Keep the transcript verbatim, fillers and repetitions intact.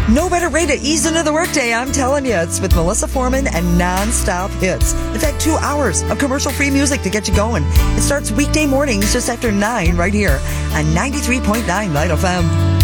No better way to ease into the workday, I'm telling you. It's with Melissa Foreman and non-stop hits. In fact, two hours of commercial-free music to get you going. It starts weekday mornings just after nine right here on ninety-three point nine Light F M.